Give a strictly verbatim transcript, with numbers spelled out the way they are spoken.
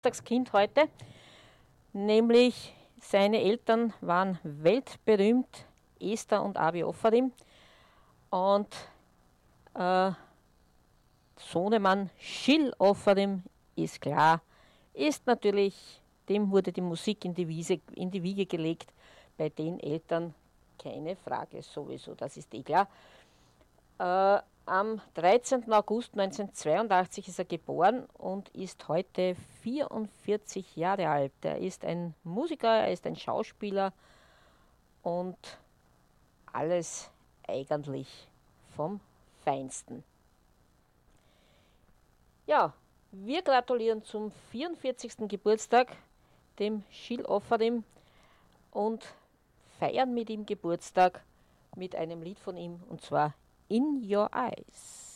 Kind heute, nämlich seine Eltern waren weltberühmt, Esther und Abi Offadim, und äh, Sohnemann Schill Offadim, ist klar, ist natürlich, dem wurde die Musik in die, Wiese, in die Wiege gelegt, bei den Eltern keine Frage sowieso, das ist eh klar. Äh, am dreizehnten August neunzehnhundertzweiundachtzig ist er geboren und ist heute vierundvierzig Jahre alt. Er ist ein Musiker, er ist ein Schauspieler und alles eigentlich vom Feinsten. Ja, wir gratulieren zum vierundvierzigsten Geburtstag dem Schill Offadim und feiern mit ihm Geburtstag mit einem Lied von ihm, und zwar In Your Eyes.